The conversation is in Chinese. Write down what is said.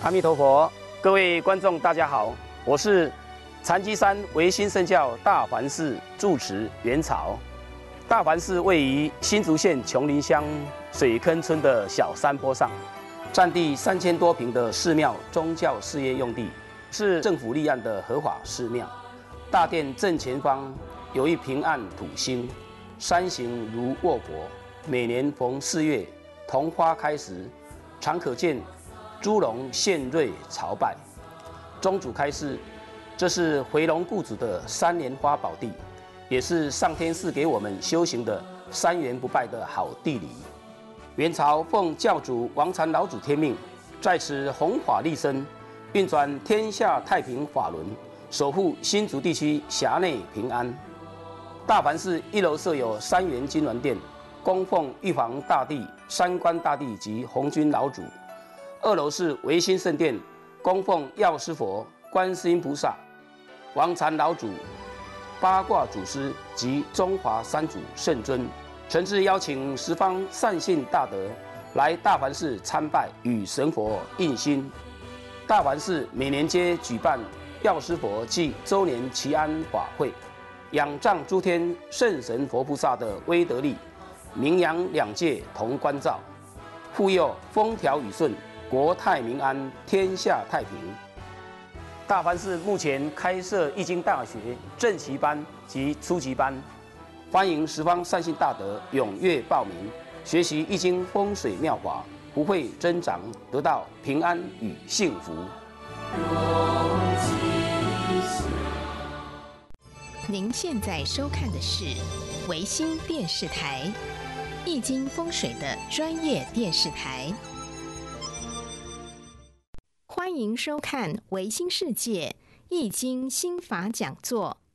阿弥陀佛，各位观众大家好，我是禅机山维新圣教大梵寺住持元朝。大梵寺位于新竹县琼林乡水坑村的小山坡上，占地3000多坪的寺庙宗教事业用地，是政府立案的合法寺庙。大殿正前方有一平安土星，山形如卧佛。每年逢4月桐花开时，常可见猪龙献瑞朝拜。宗主开示，这是回龙固主的3莲花宝地，也是上天赐给我们修行的3元不败的好地理。元朝奉教主王禅老祖天命，在此弘法利生，运转天下太平法轮，守护新竹地区辖内平安。大梵寺1楼设有3元金銮殿，供奉玉皇大帝、三官大帝及红军老祖。2楼是维新圣殿，供奉药师佛、观世音菩萨、王禅老祖、八卦祖师及中华三祖圣尊。诚挚邀请十方善信大德来大梵寺参拜，与神佛印心。大梵寺每年皆举办药师佛暨周年祈安法会，仰仗诸天圣神佛菩萨的威德力，名扬2界同关照，护佑风调雨顺，国泰民安，天下太平。大梵寺目前开设易经大学正期班及初级班，欢迎十方善信大德踊跃报名，学习易经风水妙法，福慧增长，得到平安与幸福。 您现在收看的是维新电视台，易经风水的专业电视台。欢迎收看维新世界易经心法讲座。